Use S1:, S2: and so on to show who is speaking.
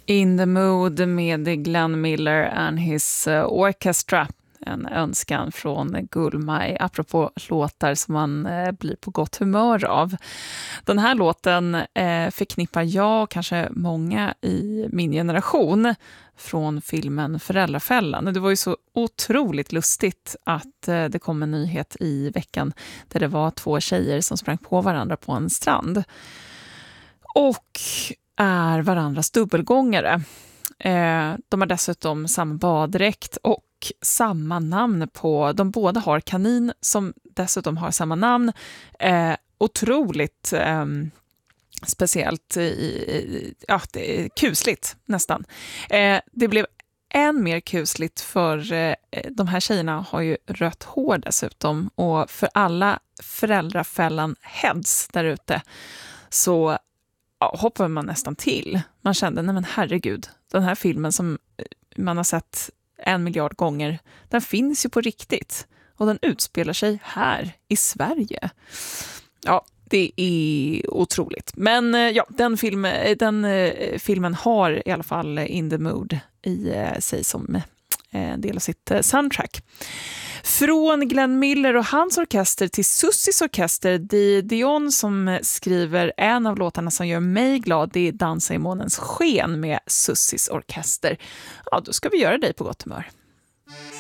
S1: In the Mood med Glenn Miller and his orchestra. En önskan från Gullmaj, apropå låtar som man blir på gott humör av. Den här låten förknippar jag och kanske många i min generation från filmen Föräldrafällan. Det var ju så otroligt lustigt att det kom en nyhet i veckan där det var 2 tjejer som sprang på varandra på en strand. Och är varandras dubbelgångare. De har dessutom samma baddräkt och samma namn på... De båda har kanin som dessutom har samma namn. Otroligt speciellt. Ja, det är kusligt nästan. Det blev än mer kusligt för de här tjejerna har ju rött hår dessutom. Och för alla Föräldrafällan-heads där ute så hoppar man nästan till. Man kände, nej men herregud, den här filmen som man har sett 1 miljard gånger, den finns ju på riktigt. Och den utspelar sig här i Sverige. Ja, det är otroligt. Men ja, den filmen har i alla fall In the Mood i sig som en del av sitt soundtrack. Från Glenn Miller och hans orkester till Sussis orkester, Dion som skriver en av låtarna som gör mig glad, det är Dansa i månens sken med Sussis orkester. Ja, då ska vi göra dig på gott humör.